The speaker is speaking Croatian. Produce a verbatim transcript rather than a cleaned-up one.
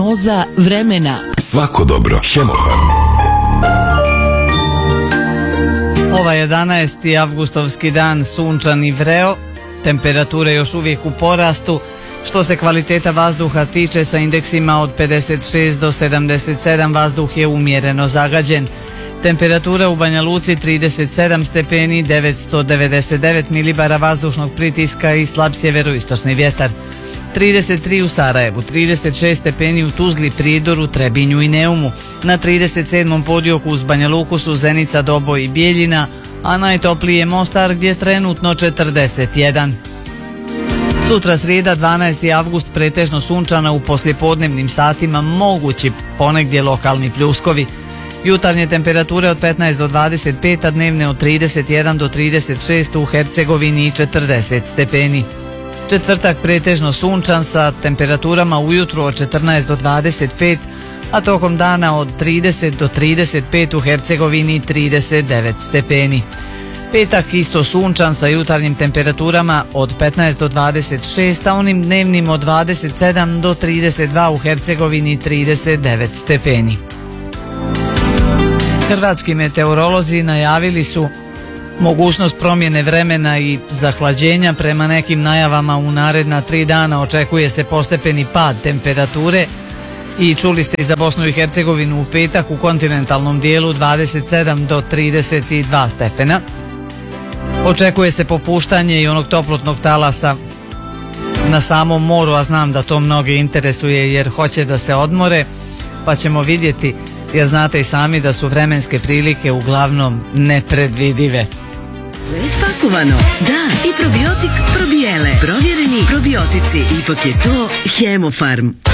Prognoza vremena. Svako dobro. Hemofarm. Ovaj jedanaesti avgustovski dan sunčan i vreo, temperature još uvijek u porastu. Što se kvaliteta vazduha tiče, sa indeksima od pedeset šest do sedamdeset sedam vazduh je umjereno zagađen. Temperatura u Banja Luci trideset sedam stepeni, devetsto devedeset devet milibara vazdušnog pritiska i slab sjeveroistočni vjetar. trideset tri u Sarajevu, trideset šest stepeni u Tuzli, Prijedoru, Trebinju i Neumu. Na trideset sedmom podioku uz Banja Luku su Zenica, Doboj i Bijeljina, a najtopliji je Mostar gdje trenutno četrdeset jedan. Sutra srijeda dvanaesti avgust pretežno sunčana, u poslijepodnevnim satima mogući ponegdje lokalni pljuskovi. Jutarnje temperature od petnaest do dvadeset pet, a dnevne od trideset jedan do trideset šest u Hercegovini i četrdeset stepeni. Četvrtak pretežno sunčan sa temperaturama ujutro od četrnaest do dvadeset pet, a tokom dana od trideset do trideset pet u Hercegovini i trideset devet stepeni. Petak isto sunčan sa jutarnjim temperaturama od petnaest do dvadeset šest, a onim dnevnim od dvadeset sedam do trideset dva u Hercegovini i trideset devet stepeni. Hrvatski meteorolozi najavili su mogućnost promjene vremena i zahlađenja. Prema nekim najavama u naredna tri dana očekuje se postepeni pad temperature i čuli ste i za Bosnu i Hercegovinu u petak u kontinentalnom dijelu dvadeset sedam do trideset dva stepena. Očekuje se popuštanje i onog toplotnog talasa na samom moru, a znam da to mnoge interesuje jer hoće da se odmore, pa ćemo vidjeti, jer znate i sami da su vremenske prilike uglavnom nepredvidive. Sve je spakovano. Da, i probiotik probijele. Provjereni probiotici. Ipak je to Hemofarm.